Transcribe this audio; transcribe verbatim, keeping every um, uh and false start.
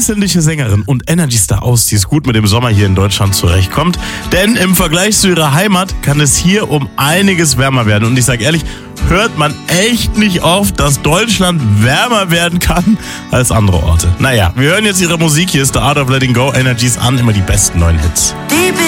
ausländische Sängerin und Energy-Star aus, die es gut mit dem Sommer hier in Deutschland zurechtkommt. Denn im Vergleich zu ihrer Heimat kann es hier um einiges wärmer werden. Und ich sage ehrlich, hört man echt nicht oft, dass Deutschland wärmer werden kann als andere Orte. Naja, wir hören jetzt ihre Musik. Hier ist The Art of Letting Go, Energies an, immer die besten neuen Hits. Deep